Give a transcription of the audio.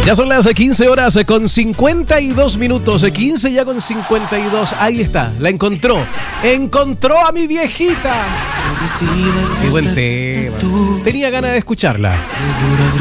Ya son las 15 horas con 52 minutos. 15 ya con 52. Ahí está, la encontró. Encontró a mi viejita. Qué buen tema. Tenía ganas de escucharla.